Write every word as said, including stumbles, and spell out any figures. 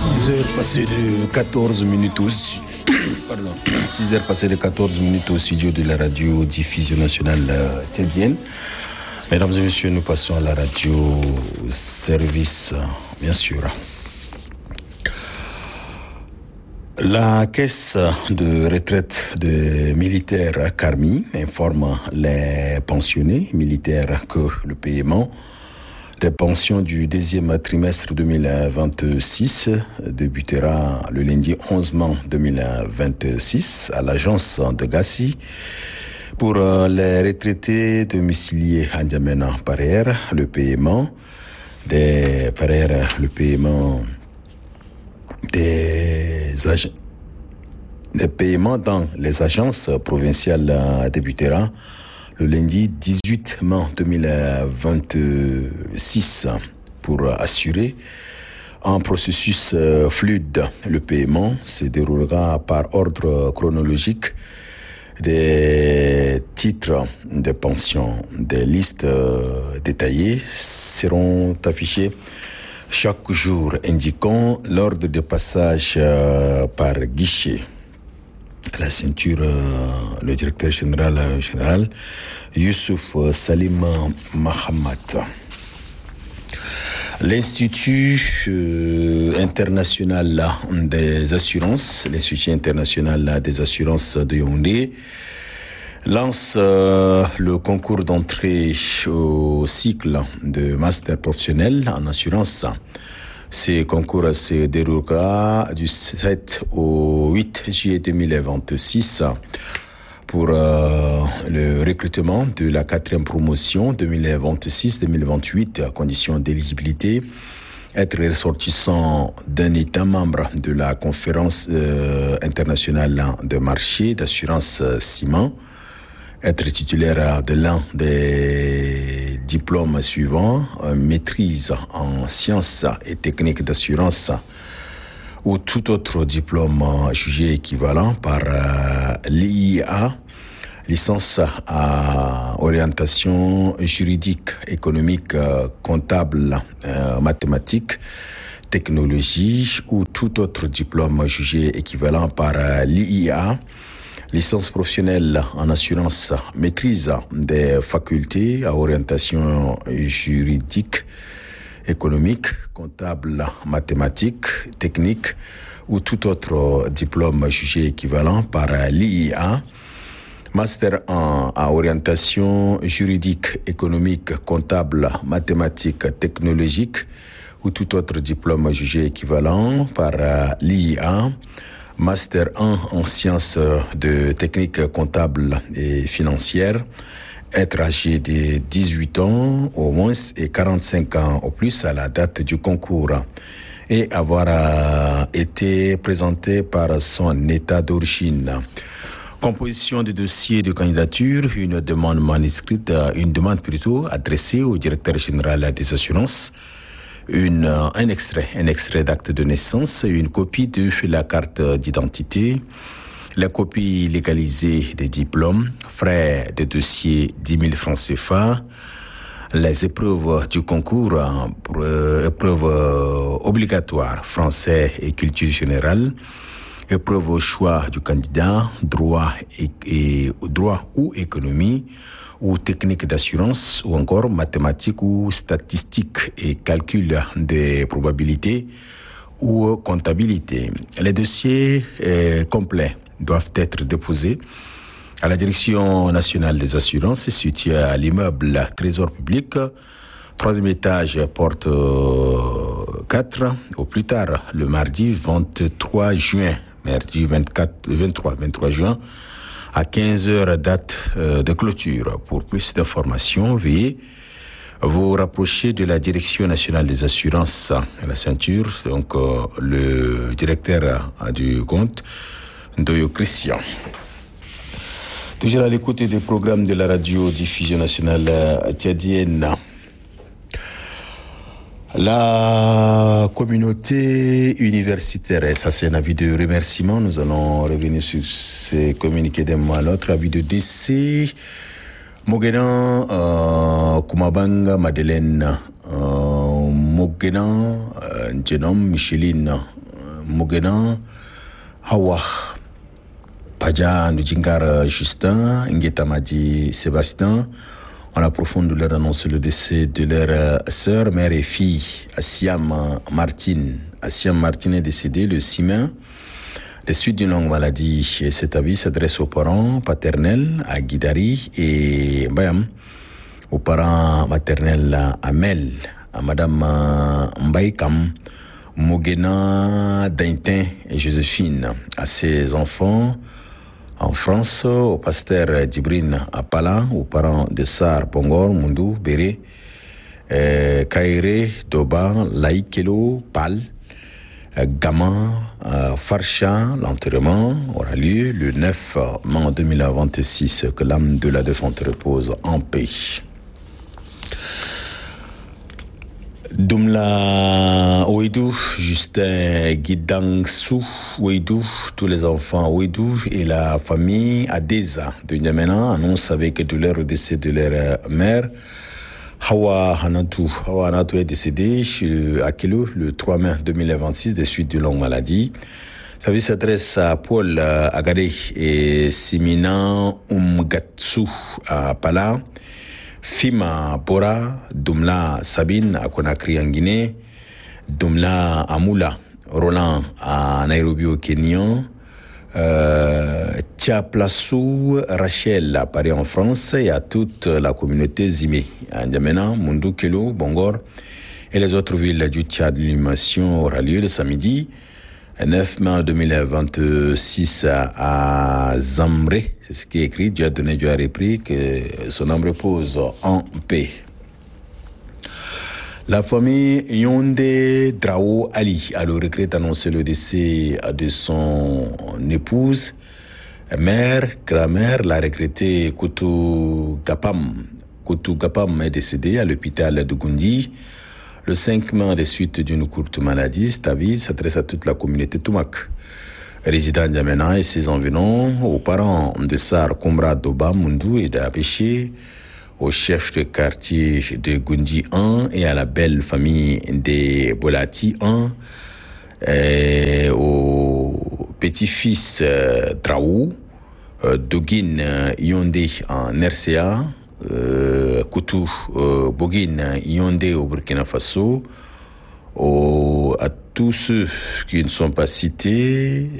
six heures passées de quatorze minutes aussi. Pardon. six heures passées de quatorze minutes au studio de la radio diffusion nationale euh, tchadienne. Mesdames et messieurs, nous passons à la radio service, bien sûr. La caisse de retraite des militaires Carmi informe les pensionnés militaires que le paiement des pensions du deuxième trimestre deux mille vingt-six débutera le lundi onze mai deux mille vingt-six à l'agence de Gassi. Pour les retraités domiciliés à N'Djamena par ailleurs, le paiement des par ailleurs, le paiement des agents des paiements dans les agences provinciales débutera le lundi dix-huit mai deux mille vingt-six pour assurer un processus fluide. Le paiement se déroulera par ordre chronologique des titres de pension. Des listes détaillées seront affichées chaque jour, indiquant l'ordre de passage par guichet. À la ceinture, le directeur général, général Youssouf Salim Mahamat. L'Institut euh, international des assurances, l'Institut international des assurances de Yaoundé, lance euh, le concours d'entrée au cycle de master professionnel en assurance. Ce concours se déroulera du sept au huit juillet deux mille vingt-six pour euh, le recrutement de la quatrième promotion deux mille vingt-six deux mille vingt-huit. Conditions d'éligibilité: être ressortissant d'un État membre de la conférence euh, internationale de marché d'assurance euh, ciment, être titulaire de l'un des diplômes suivants, maîtrise en sciences et techniques d'assurance ou tout autre diplôme jugé équivalent par euh, l'I I A, licence à orientation juridique, économique, comptable, euh, mathématiques, technologie ou tout autre diplôme jugé équivalent par euh, l'I I A, licence professionnelle en assurance, maîtrise des facultés à orientation juridique, économique, comptable, mathématique, technique ou tout autre diplôme jugé équivalent par l'I I A, master en à orientation juridique, économique, comptable, mathématique, technologique ou tout autre diplôme jugé équivalent par l'I I A, Master un en sciences de technique comptable et financière, être âgé de dix-huit ans au moins et quarante-cinq ans au plus à la date du concours et avoir euh, été présenté par son état d'origine. Composition du dossier de candidature, une demande manuscrite, une demande plutôt adressée au directeur général des assurances. Une, un extrait, un extrait d'acte de naissance, une copie de la carte d'identité, la copie légalisée des diplômes, frais de dossier dix mille francs C F A, les épreuves du concours, épreuves obligatoires, français et culture générale, épreuve au choix du candidat, droit et, et droit ou économie, ou technique d'assurance, ou encore mathématiques ou statistiques et calcul des probabilités ou comptabilité. Les dossiers euh, complets doivent être déposés à la Direction nationale des assurances, située à l'immeuble Trésor public, troisième étage, porte quatre, au plus tard le mardi vingt-trois juin, mardi vingt-quatre, vingt-trois, vingt-trois juin, à quinze heures, date euh, de clôture. Pour plus d'informations, veuillez vous rapprocher de la Direction nationale des assurances à la ceinture, donc euh, le directeur euh, du compte, Ndoyo Christian. Toujours à l'écoute des programmes de la radio diffusion nationale euh, tchadienne. La communauté universitaire, ça c'est un avis de remerciement. Nous allons revenir sur ces communiqués d'un mois à l'autre. Avis de décès. Mogena euh, Kumabanga Madeleine, euh, Mogena euh, Njenom Micheline, Mogena, Hawa, Padja Ndjingar Justin, Nguetamadi Sébastien. On approfond de leur annoncer le décès de leur sœur, mère et fille, Assiam Martine. Assiam Martine est décédée le six mai des suites d'une longue maladie. Cet avis s'adresse aux parents paternels à Guidari et Bayam, aux parents maternels à Mel, à Madame Mbaïkam, Mogena Daintin et Joséphine, à ses enfants en France, au pasteur Djibrine Apala, aux parents de Sar Pongor, Mundou, Béré, euh, Kairé, Doba, Laïkelo, Pal, euh, Gama, euh, Farsha. L'enterrement aura lieu le neuf mai deux mille vingt-six. Que l'âme de la défunte repose en paix. Dumla Ouidou, Justin Guidangsou Ouidou, tous les enfants Ouidou et la famille Adeza de N'Djamena annoncent avec douleur le décès de leur mère. Hawa Hanatou. Hawa Hanatou est décédée à Kelo le trois mai deux mille vingt-six des suites de longue maladie. Sa vie s'adresse à Paul Agadé et Simina Umgatsu à Pala. Fima Bora, Dumla Sabine à Conakry en Guinée, Dumla Amoula, Roland à Nairobi au Kenya, euh, Tiaplassou Rachel à Paris en France et à toute la communauté Zimé, à N'Djamena, Mundou, Kelo, Bongor et les autres villes du Tchad. L'animation aura lieu le samedi neuf mai deux mille vingt-six à Zamré. C'est ce qui est écrit. Dieu a donné, Dieu a repris, que son âme repose en paix. La famille Yondé Drao Ali a le regret d'annoncer le décès de son épouse, mère, grand-mère, la regrettée Koutou Gapam. Koutou Gapam est décédée à l'hôpital de Gundi le cinq mai des suites d'une courte maladie. Cet avis s'adresse à toute la communauté Toumak. Résident N'Djamena et ses environs, aux parents de Sar Kombra Doba Mundou et d'Abéché, au chef de quartier de Gundi un et à la belle famille des Bolati un, et au petit-fils euh, Traou, euh, Dogin euh, Yondé en R C A, Euh, Koutou euh, Bogin Yondé au Burkina Faso, au, à tous ceux qui ne sont pas cités